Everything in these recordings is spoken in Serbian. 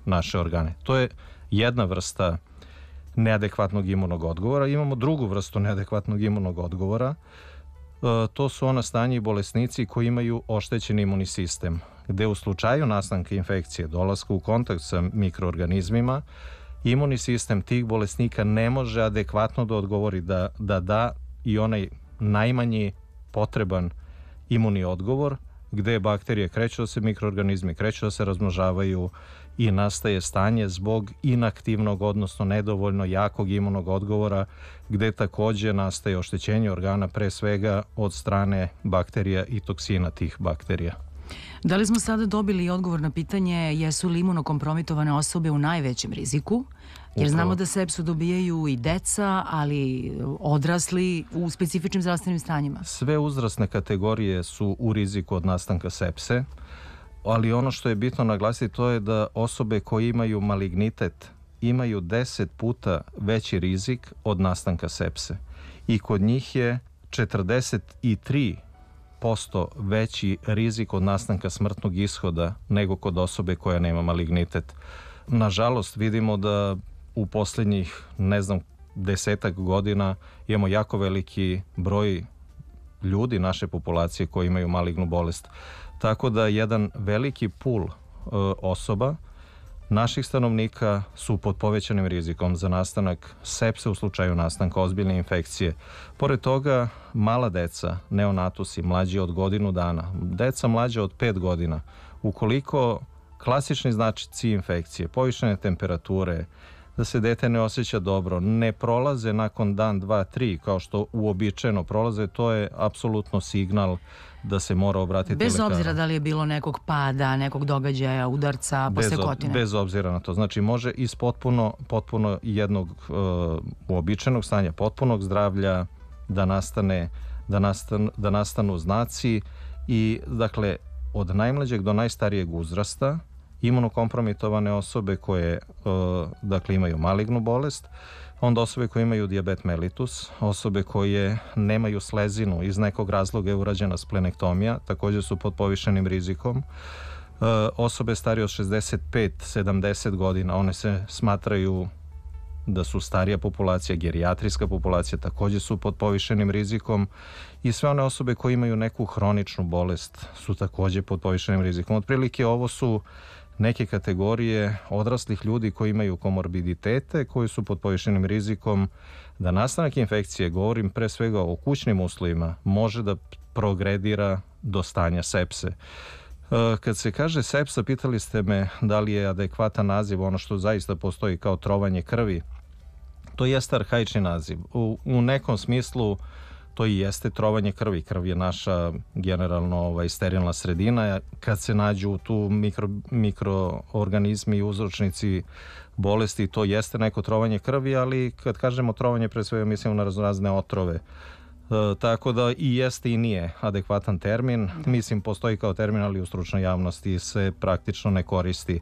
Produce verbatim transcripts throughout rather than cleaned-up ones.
naše organe. To je jedna vrsta neadekvatnog imunog odgovora. Imamo drugu vrstu neadekvatnog imunog odgovora. E, to su ona stanja i bolesnici koji imaju oštećen imunni sistem, gde u slučaju nastanka infekcije, dolaska u kontakt sa mikroorganizmima, imunni sistem tih bolesnika ne može adekvatno da odgovori, da da, da i onaj najmanji potreban imunni odgovor, gde bakterije kreću da se, mikroorganizmi kreću da se razmnožavaju i nastaje stanje zbog inaktivnog, odnosno nedovoljno jakog imunog odgovora, gde takođe nastaje oštećenje organa, pre svega od strane bakterija i toksina tih bakterija. Da li smo sada dobili odgovor na pitanje jesu li imunokompromitovane osobe u najvećem riziku? Jer znamo da sepsu dobijaju i deca, ali odrasli u specifičnim zdravstvenim stanjima. Sve uzrasne kategorije su u riziku od nastanka sepse, ali ono što je bitno naglasiti to je da osobe koje imaju malignitet imaju deset puta veći rizik od nastanka sepse. I kod njih je četrdeset tri posto veći rizik od nastanka smrtnog ishoda nego kod osobe koja nema malignitet. Nažalost, vidimo da u poslednjih, ne znam, desetak godina imamo jako veliki broj ljudi naše populacije koji imaju malignu bolest. Tako da jedan veliki pul e, osoba naših stanovnika su pod povećanim rizikom za nastanak sepse u slučaju nastanka ozbiljne infekcije. Pored toga, mala deca, neonatusi, mlađi od godinu dana, deca mlađa od pet godina, ukoliko klasični značici infekcije, povišene temperature, da se dete ne osjeća dobro, ne prolaze nakon dan, dva, tri, kao što uobičajeno prolaze, to je apsolutno signal da se mora obratiti bez lekaru. Obzira da li je bilo nekog pada, nekog događaja, udarca, posekotine. Bez, bez obzira na to. Znači može iz potpuno, potpuno jednog uh, uobičajenog stanja, potpunog zdravlja da nastane, da, nastan, da nastanu znaci i dakle od najmlađeg do najstarijeg uzrasta imunokompromitovane osobe koje uh, dakle imaju malignu bolest, onda osobe koje imaju dijabet mellitus, osobe koje nemaju slezinu, iz nekog razloga je urađena splenektomija, također su pod povišenim rizikom. Uh, osobe starije od šezdeset pet do sedamdeset godina, one se smatraju da su starija populacija, gerijatrijska populacija, također su pod povišenim rizikom i sve one osobe koje imaju neku hroničnu bolest su također pod povišenim rizikom. Otprilike ovo su neke kategorije odraslih ljudi koji imaju komorbiditete, koji su pod povišenim rizikom da nastanak infekcije, govorim pre svega o kućnim uslovima, može da progredira do stanja sepse. Kad se kaže sepsa, pitali ste me da li je adekvatan naziv ono što zaista postoji kao trovanje krvi. To jeste arhaični naziv. U, u nekom smislu to i jeste trovanje krvi. Krv je naša generalno ovaj, sterilna sredina. Kad se nađu tu mikro, mikroorganizmi i uzročnici bolesti, to jeste neko trovanje krvi, ali kad kažemo trovanje, pre svega mislimo na razne otrove. E, tako da i jeste i nije adekvatan termin. Mislim, postoji kao termin, ali u stručnoj javnosti se praktično ne koristi. E,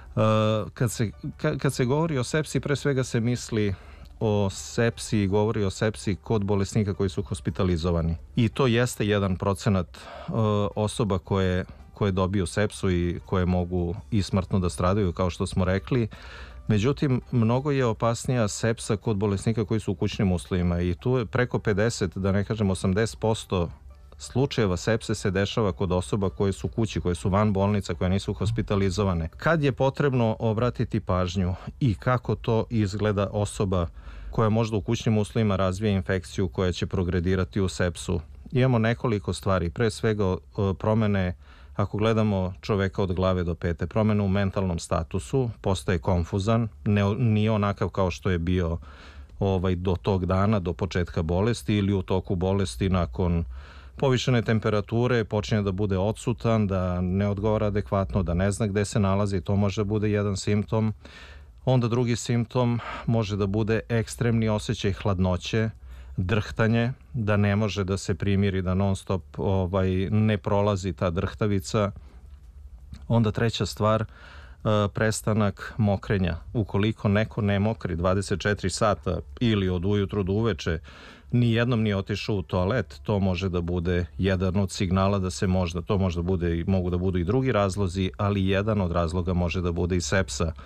kad, se, ka, kad se govori o sepsi, pre svega se misli o sepsi i govori o sepsi kod bolesnika koji su hospitalizovani. I to jeste jedan procenat uh, osoba koje, koje dobiju sepsu i koje mogu i smrtno da stradaju, kao što smo rekli. Međutim, mnogo je opasnija sepsa kod bolesnika koji su u kućnim uslovima i tu je preko pedeset, da ne kažem osamdeset posto slučajeva sepse se dešava kod osoba koje su kući, koje su van bolnica, koje nisu hospitalizovane. Kad je potrebno obratiti pažnju i kako to izgleda osoba koja možda u kućnim uslovima razvije infekciju koja će progredirati u sepsu? Imamo nekoliko stvari, pre svega promene, ako gledamo čoveka od glave do pete, promene u mentalnom statusu, postaje konfuzan, ne, nije onakav kao što je bio ovaj, do tog dana, do početka bolesti ili u toku bolesti nakon povišene temperature, počinje da bude odsutan, da ne odgovara adekvatno, da ne zna gde se nalazi, to može da bude jedan simptom. Onda drugi simptom može da bude ekstremni osjećaj hladnoće, drhtanje, da ne može da se primiri, da non stop ovaj, ne prolazi ta drhtavica. Onda treća stvar, prestanak mokrenja. Ukoliko neko ne mokri dvadeset četiri sata ili od ujutru do uveče, ni jednom nije otišao u toalet, to može da bude jedan od signala da se možda, to možda bude, mogu da budu i drugi razlozi, ali jedan od razloga može da bude i sepsa.